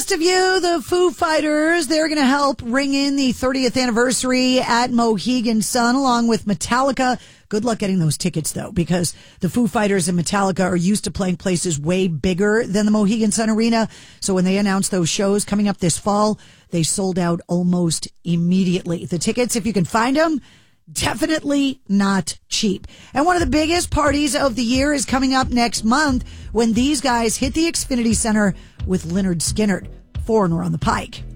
rest of you, the Foo Fighters, they're going to help ring in the 30th anniversary at Mohegan Sun along with Metallica. Good luck getting those tickets, though, because the Foo Fighters and Metallica are used to playing places way bigger than the Mohegan Sun Arena. So when they announced those shows coming up this fall, they sold out almost immediately. The tickets, if you can find them, definitely not cheap. And one of the biggest parties of the year is coming up next month when these guys hit the Xfinity Center with Lynyrd Skynyrd. Foreigner on the Pike.